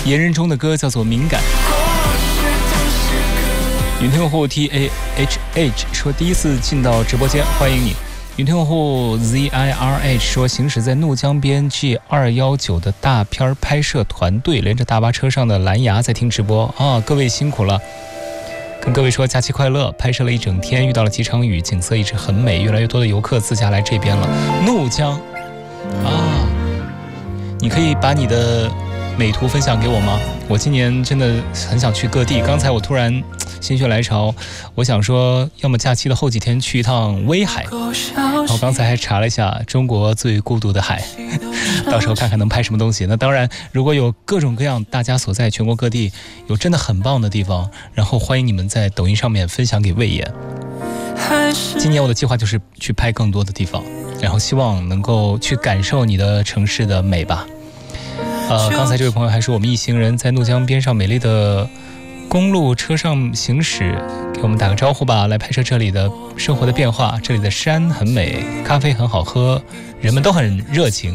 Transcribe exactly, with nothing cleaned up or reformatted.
言人中的歌叫做《敏感》。云听用户 T A H H 说第一次进到直播间，欢迎你。云听用户 Z I R H 说行驶在怒江边 G 二一九的大片拍摄团队连着大巴车上的蓝牙在听直播啊，各位辛苦了。跟各位说假期快乐，拍摄了一整天，遇到了几场雨，景色一直很美，越来越多的游客自驾来这边了。怒江啊，你可以把你的美图分享给我吗？我今年真的很想去各地，刚才我突然心血来潮，我想说要么假期的后几天去一趟威海，然后刚才还查了一下中国最孤独的海，到时候看看能拍什么东西。那当然如果有各种各样大家所在全国各地有真的很棒的地方，然后欢迎你们在抖音上面分享给魏延。今年我的计划就是去拍更多的地方，然后希望能够去感受你的城市的美吧。呃，刚才这位朋友还说我们一行人在怒江边上美丽的公路车上行驶，给我们打个招呼吧，来拍摄这里的生活的变化。这里的山很美，咖啡很好喝，人们都很热情。